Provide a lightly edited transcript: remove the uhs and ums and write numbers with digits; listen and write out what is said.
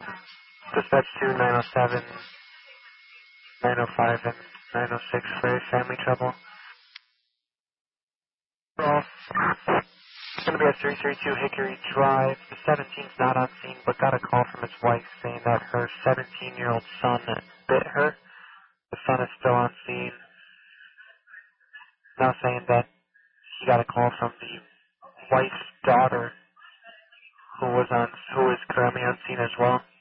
Dispatch 2, 907, 905, and 906 for family trouble. Well, it's going to be at 332 Hickory Drive. The 17's not on scene, but got a call from his wife saying that her 17-year-old son bit her. The son is still on scene. Now saying that he got a call from the wife's daughter, who is currently on scene as well.